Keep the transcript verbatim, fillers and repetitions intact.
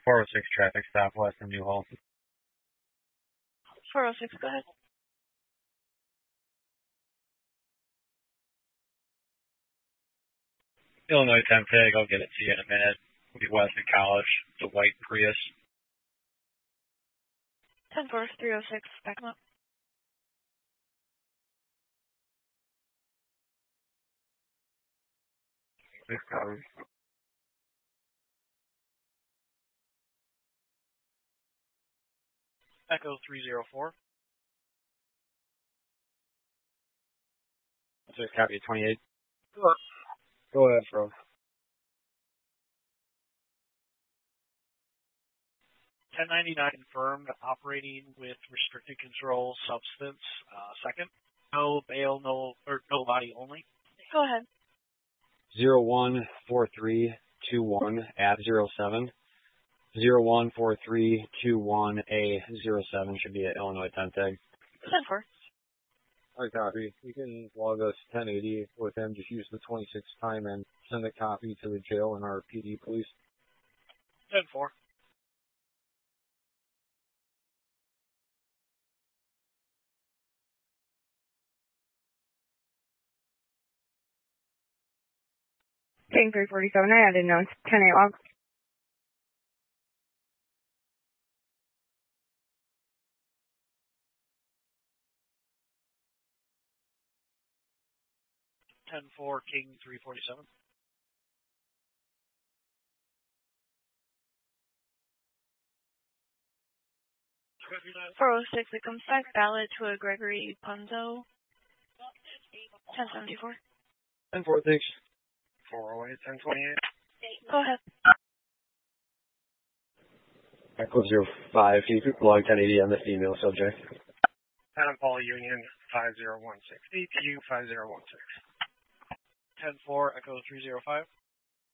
four oh six traffic stop west of New Hall. four oh six, go ahead. Illinois ten tag, I'll get it to you in a minute. We'll be west of College, the white Prius. ten four, three oh six, back him up. Six covers. Echo three zero four. Just copy twenty-eight. Go ahead, bro. ten ninety-nine confirmed, operating with restricted control substance. Uh, second, no bail, no or no body only. Go ahead. Zero one four three two one at zero seven. Zero one four three two one A zero seven should be at Illinois ten tag. ten four. I copy. You can log us ten eighty with him. Just use the twenty-six time and send a copy to the jail and our P D police. ten four. King three forty-seven, I added notes. ten eight log. ten four, King three forty-seven. four oh six, it comes back valid to a Gregory Punzo. ten seventy-four. ten four, thanks. four oh eight, ten twenty-eight. Go ahead. Echo zero five, can you log ten eighty on this email subject? Adam Paul Union five zero one six, A T U five zero one six. ten four, Echo three zero five.